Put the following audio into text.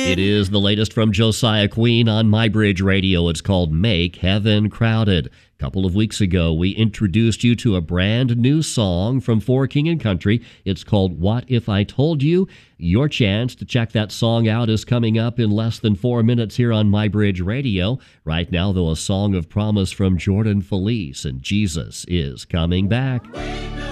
It is the latest from Josiah Queen on MyBridge Radio. It's called Make Heaven Crowded. A couple of weeks ago, we introduced you to a brand new song from For King and Country. It's called What If I Told You? Your chance to check that song out is coming up in less than 4 minutes here on MyBridge Radio. Right now, though, a song of promise from Jordan Felice, and Jesus is coming back.